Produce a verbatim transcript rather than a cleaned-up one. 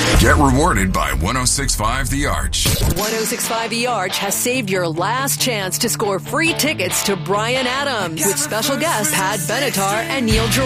Get rewarded by one oh six point five The Arch. one oh six point five The Arch has saved your last chance to score free tickets to Bryan Adams with special guests Pat Benatar and Neil Gerard.